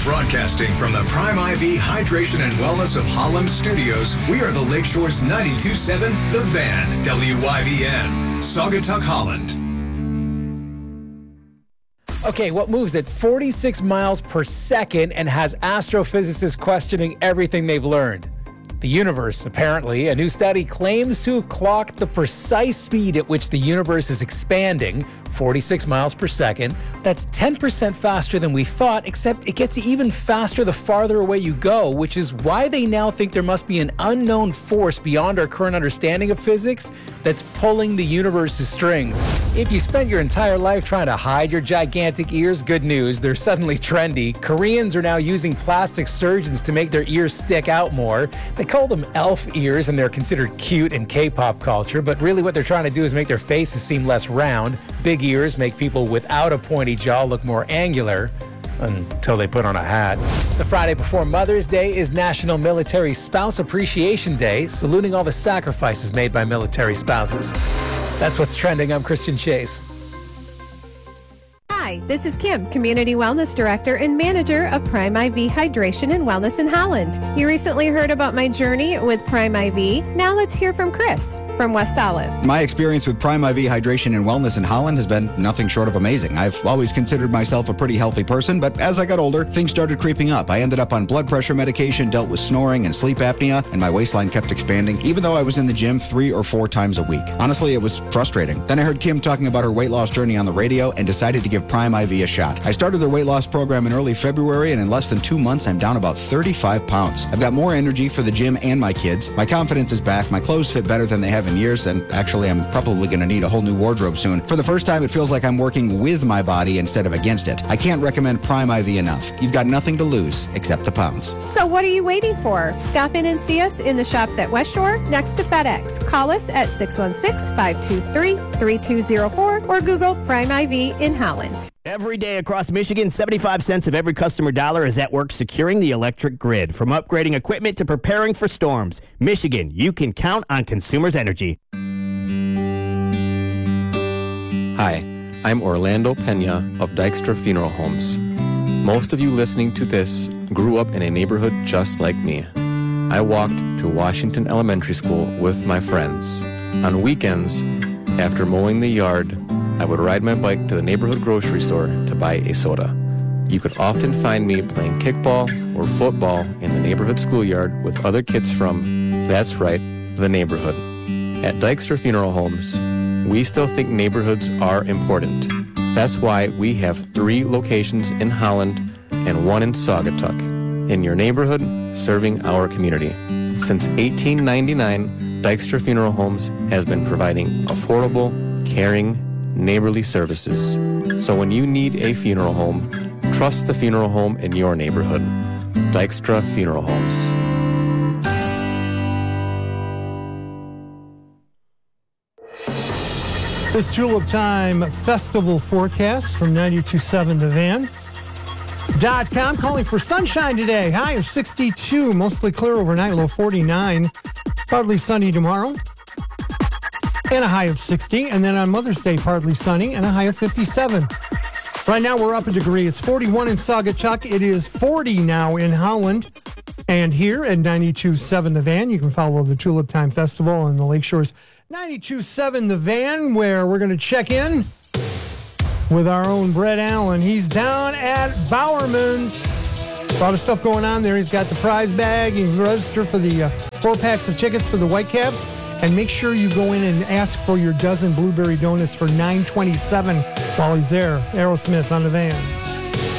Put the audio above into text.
Broadcasting from the Prime IV Hydration and Wellness of Holland studios, we are the Lakeshore's 92.7 The Van, WYVN, Saugatuck, Holland. Okay, what moves at 46 miles per second and has astrophysicists questioning everything they've learned? The universe, apparently. A new study claims to have clocked the precise speed at which the universe is expanding, 46 miles per second. That's 10% faster than we thought, except it gets even faster the farther away you go, which is why they now think there must be an unknown force beyond our current understanding of physics that's pulling the universe's strings. If you spent your entire life trying to hide your gigantic ears, good news, they're suddenly trendy. Koreans are now using plastic surgeons to make their ears stick out more. They call them elf ears, and they're considered cute in K-pop culture, but really what they're trying to do is make their faces seem less round. Big ears make people without a pointy jaw look more angular, until they put on a hat. The Friday before Mother's Day is National Military Spouse Appreciation Day, saluting all the sacrifices made by military spouses. That's what's trending. I'm Christian Chase. Hi, this is Kim, Community Wellness Director and Manager of Prime IV Hydration and Wellness in Holland. You recently heard about my journey with Prime IV. Now let's hear from Chris from West Olive. My experience with Prime IV Hydration and Wellness in Holland has been nothing short of amazing. I've always considered myself a pretty healthy person, but as I got older, things started creeping up. I ended up on blood pressure medication, dealt with snoring and sleep apnea, and my waistline kept expanding, even though I was in the gym 3 or 4 times a week. Honestly, it was frustrating. Then I heard Kim talking about her weight loss journey on the radio and decided to give Prime IV a shot. I started their weight loss program in early February, and in less than 2 months, I'm down about 35 pounds. I've got more energy for the gym and my kids. My confidence is back. My clothes fit better than they have in years, and actually, I'm probably going to need a whole new wardrobe soon. For the first time, it feels like I'm working with my body instead of against it. I can't recommend Prime IV enough. You've got nothing to lose except the pounds. So what are you waiting for? Stop in and see us in the shops at West Shore next to FedEx. Call us at 616-523-3204 or Google Prime IV in Holland. Every day across Michigan, 75 cents of every customer dollar is at work securing the electric grid. From upgrading equipment to preparing for storms, Michigan, you can count on Consumers Energy. Hi, I'm Orlando Pena of Dykstra Funeral Homes. Most of you listening to this grew up in a neighborhood just like me. I walked to Washington Elementary School with my friends. On weekends, after mowing the yard, I would ride my bike to the neighborhood grocery store to buy a soda. You could often find me playing kickball or football in the neighborhood schoolyard with other kids from, that's right, the neighborhood. At Dykstra Funeral Homes, we still think neighborhoods are important. That's why we have 3 locations in Holland and 1 in Saugatuck. In your neighborhood, serving our community. Since 1899, Dykstra Funeral Homes has been providing affordable, caring, neighborly services. So when you need a funeral home, trust the funeral home in your neighborhood. Dykstra Funeral Homes. This Julep Time Festival forecast from 92.7 The Van. .com calling for sunshine today. High of 62, mostly clear overnight, low 49. Partly sunny tomorrow. And a high of 60. And then on Mother's Day, partly sunny and a high of 57. Right now, we're up a degree. It's 41 in Saugatuck. It is 40 now in Holland. And here at 92.7 The Van, you can follow the Julep Time Festival on the Lakeshore's 92.7 The Van, where we're going to check in with our own Brett Allen. He's down at Bowerman's. A lot of stuff going on there. He's got the prize bag. You can register for the 4 packs of tickets for the Whitecaps. And make sure you go in and ask for your dozen blueberry donuts for $9.27 while he's there. Aerosmith on The Van.